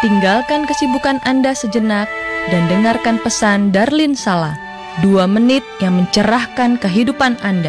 Tinggalkan kesibukan Anda sejenak dan dengarkan pesan Darlin Sala, 2 menit yang mencerahkan kehidupan Anda.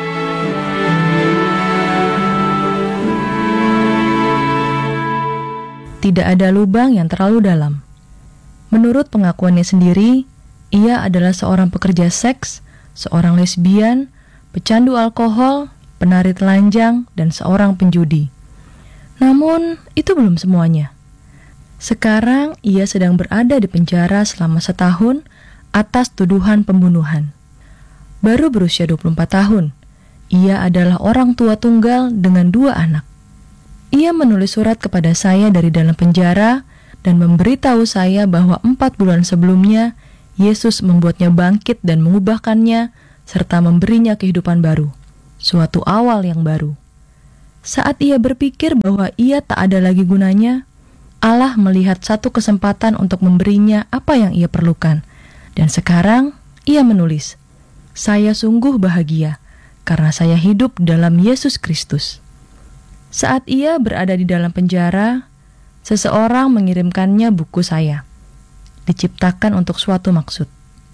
Tidak ada lubang yang terlalu dalam. Menurut pengakuannya sendiri, ia adalah seorang pekerja seks, seorang lesbian, pecandu alkohol, penari telanjang, dan seorang penjudi. Namun, itu belum semuanya. Sekarang, ia sedang berada di penjara selama 1 tahun atas tuduhan pembunuhan. Baru berusia 24 tahun, ia adalah orang tua tunggal dengan 2 anak. Ia menulis surat kepada saya dari dalam penjara dan memberitahu saya bahwa 4 bulan sebelumnya, Yesus membuatnya bangkit dan mengubahkannya, serta memberinya kehidupan baru, suatu awal yang baru. Saat ia berpikir bahwa ia tak ada lagi gunanya, Allah melihat satu kesempatan untuk memberinya apa yang ia perlukan. Dan sekarang ia menulis, "Saya sungguh bahagia karena saya hidup dalam Yesus Kristus." Saat ia berada di dalam penjara, seseorang mengirimkannya buku saya, diciptakan untuk suatu maksud.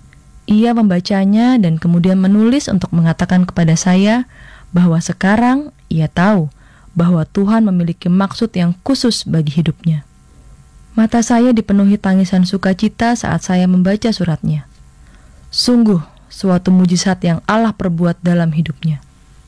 Ia membacanya dan kemudian menulis untuk mengatakan kepada saya bahwa sekarang ia tahu bahwa Tuhan memiliki maksud yang khusus bagi hidupnya. Mata saya dipenuhi tangisan sukacita saat saya membaca suratnya. Sungguh suatu mujizat yang Allah perbuat dalam hidupnya.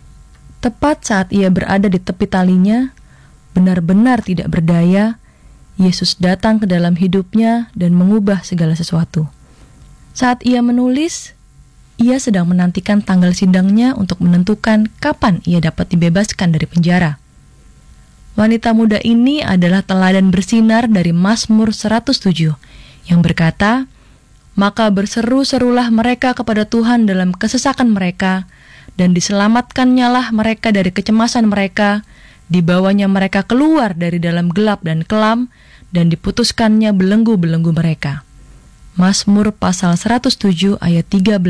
Tepat saat ia berada di tepi talinya, benar-benar tidak berdaya, Yesus datang ke dalam hidupnya dan mengubah segala sesuatu. Saat ia menulis, ia sedang menantikan tanggal sidangnya untuk menentukan kapan ia dapat dibebaskan dari penjara. Wanita muda ini adalah teladan bersinar dari Mazmur 107 yang berkata, "Maka berseru-serulah mereka kepada Tuhan dalam kesesakan mereka, dan diselamatkan-nyalah mereka dari kecemasan mereka, dibawanya mereka keluar dari dalam gelap dan kelam, dan diputuskannya belenggu-belenggu mereka." Mazmur pasal 107 ayat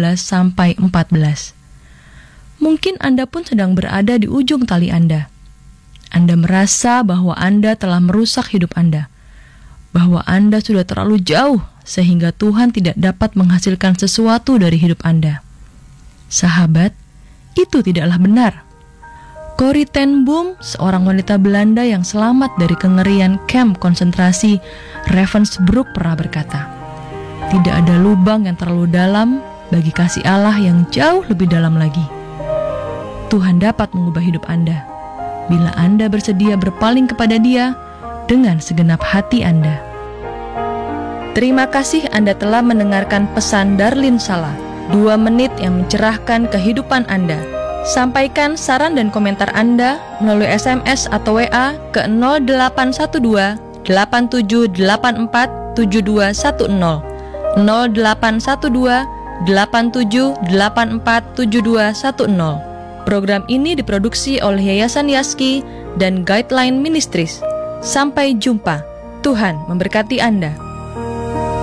13-14. Mungkin Anda pun sedang berada di ujung tali Anda. Anda merasa bahwa Anda telah merusak hidup Anda, bahwa Anda sudah terlalu jauh sehingga Tuhan tidak dapat menghasilkan sesuatu dari hidup Anda. Sahabat, itu tidaklah benar. Corrie ten Boom, seorang wanita Belanda yang selamat dari kengerian kamp konsentrasi Ravensbrück, pernah berkata, "Tidak ada lubang yang terlalu dalam bagi kasih Allah yang jauh lebih dalam lagi." Tuhan dapat mengubah hidup Anda bila Anda bersedia berpaling kepada Dia dengan segenap hati Anda. Terima kasih Anda telah mendengarkan pesan Darlin Sala, 2 menit yang mencerahkan kehidupan Anda. Sampaikan saran dan komentar Anda melalui SMS atau WA ke 0812 8784 7210, 0812 8784 7210. Program ini diproduksi oleh Yayasan Yaski dan Guideline Ministries. Sampai jumpa. Tuhan memberkati Anda.